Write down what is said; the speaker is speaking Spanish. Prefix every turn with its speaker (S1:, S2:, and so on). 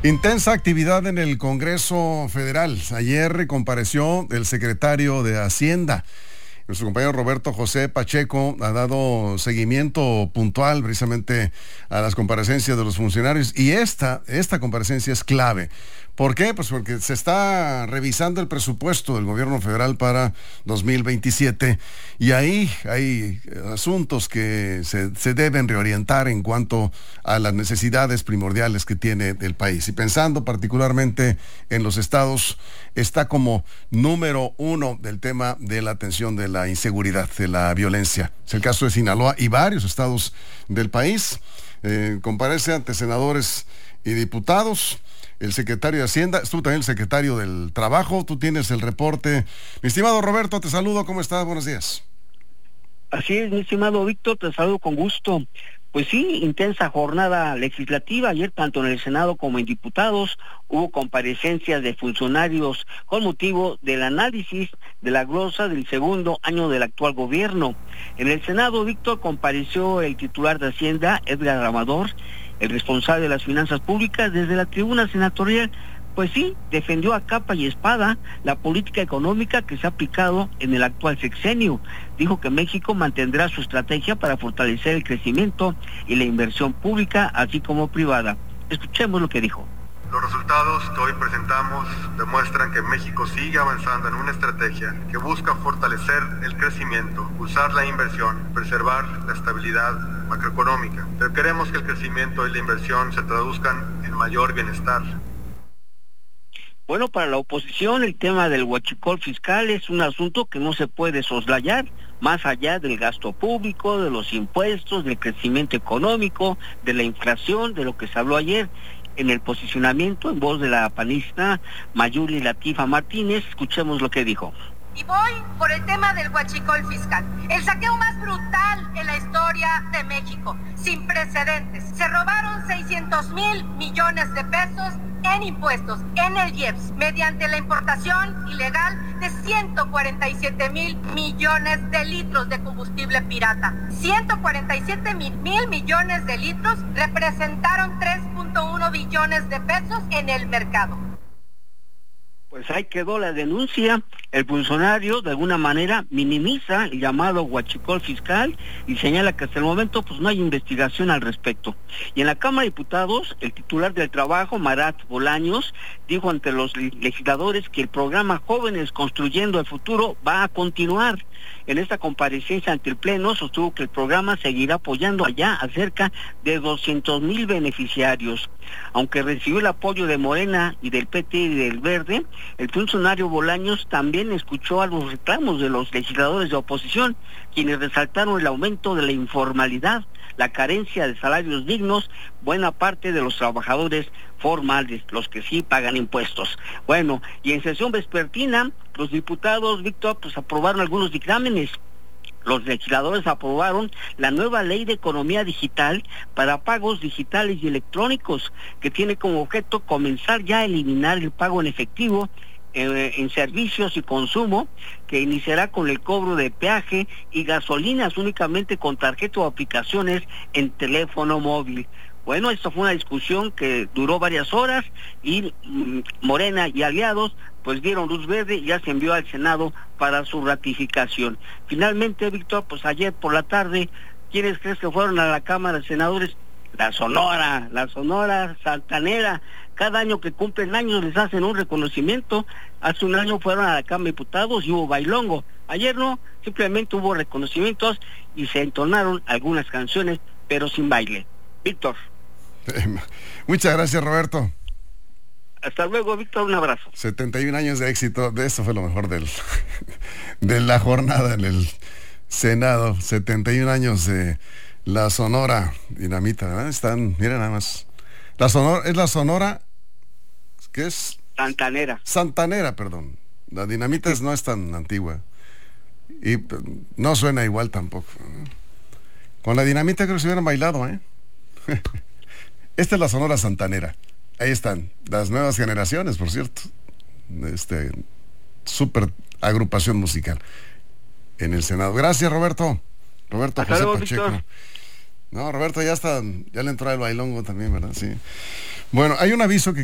S1: Intensa actividad en el Congreso Federal. Ayer compareció el secretario de Hacienda. Nuestro compañero Roberto José Pacheco ha dado seguimiento puntual precisamente a las comparecencias de los funcionarios, y esta comparecencia es clave. ¿Por qué? Pues porque se está revisando el presupuesto del gobierno federal para 2027 y ahí hay asuntos que se deben reorientar en cuanto a las necesidades primordiales que tiene el país. Y pensando particularmente en los estados, está como número uno del tema de la atención de la inseguridad, de la violencia. Es el caso de Sinaloa y varios estados del país. Comparece ante senadores y diputados el secretario de Hacienda, estuvo también el secretario del Trabajo. Tú tienes el reporte. Mi estimado Roberto, te saludo, ¿cómo estás? Buenos días.
S2: Así es, mi estimado Víctor, te saludo con gusto. Pues sí, intensa jornada legislativa. Ayer, tanto en el Senado como en diputados, hubo comparecencias de funcionarios con motivo del análisis de la glosa del segundo año del actual gobierno. En el Senado, Víctor, compareció el titular de Hacienda, Edgar Ramador, el responsable de las finanzas públicas. Desde la tribuna senatorial, pues sí, defendió a capa y espada la política económica que se ha aplicado en el actual sexenio. Dijo que México mantendrá su estrategia para fortalecer el crecimiento y la inversión pública, así como privada. Escuchemos lo que dijo.
S3: Los resultados que hoy presentamos demuestran que México sigue avanzando en una estrategia que busca fortalecer el crecimiento, impulsar la inversión, preservar la estabilidad macroeconómica. Pero queremos que el crecimiento y la inversión se traduzcan en mayor bienestar.
S2: Bueno, para la oposición el tema del huachicol fiscal es un asunto que no se puede soslayar, más allá del gasto público, de los impuestos, del crecimiento económico, de la inflación, de lo que se habló ayer. En el posicionamiento, en voz de la panista Mayuli Latifa Martínez, escuchemos lo que dijo.
S4: Y voy por el tema del huachicol fiscal, el saqueo más brutal en la historia de México, sin precedentes. Se robaron 600,000 millones de pesos en impuestos, en el IEPS, mediante la importación ilegal de 147 mil millones de litros de combustible pirata. 147 mil millones de litros representaron 3.1 billones de pesos en el mercado.
S2: Pues ahí quedó la denuncia. El funcionario de alguna manera minimiza el llamado huachicol fiscal y señala que hasta el momento pues no hay investigación al respecto. Y en la Cámara de Diputados, el titular del Trabajo, Marat Bolaños, dijo ante los legisladores que el programa Jóvenes Construyendo el Futuro va a continuar. En esta comparecencia ante el Pleno sostuvo que el programa seguirá apoyando allá a cerca de 200,000 beneficiarios. Aunque recibió el apoyo de Morena y del PT y del Verde, el funcionario Bolaños también escuchó a los reclamos de los legisladores de oposición, quienes resaltaron el aumento de la informalidad, la carencia de salarios dignos, buena parte de los trabajadores formales, los que sí pagan impuestos. Bueno, y en sesión vespertina, los diputados, Víctor, pues aprobaron algunos dictámenes. Los legisladores aprobaron la nueva ley de economía digital para pagos digitales y electrónicos, que tiene como objeto comenzar ya a eliminar el pago en efectivo en servicios y consumo, que iniciará con el cobro de peaje y gasolinas únicamente con tarjeta o aplicaciones en teléfono móvil. Bueno, esto fue una discusión que duró varias horas y Morena y aliados pues dieron luz verde y ya se envió al Senado para su ratificación. Finalmente, Víctor, pues ayer por la tarde, ¿quiénes crees que fueron a la Cámara de Senadores? La Sonora Santanera. Cada año que cumplen años les hacen un reconocimiento. Hace un año fueron a la Cámara de Diputados y hubo bailongo. Ayer no, simplemente hubo reconocimientos y se entonaron algunas canciones, pero sin baile. Víctor.
S1: Muchas gracias, Roberto.
S2: Hasta luego, Víctor, un abrazo.
S1: 71 años de éxito, de eso fue lo mejor de la jornada en el Senado. 71 años de la Sonora Dinamita, ¿verdad? Están, miren nada más. La Sonora, ¿qué es? Santanera, perdón. La Dinamita no es tan antigua. Y no suena igual tampoco. Con la Dinamita creo que se hubieran bailado, ¿eh? Esta es la Sonora Santanera. Ahí están, las nuevas generaciones, por cierto. Súper agrupación musical en el Senado. Gracias, Roberto. Roberto
S2: Hasta
S1: José
S2: luego,
S1: Pacheco.
S2: Víctor.
S1: No, Roberto ya le entró el bailongo también, ¿verdad? Sí. Bueno, hay un aviso que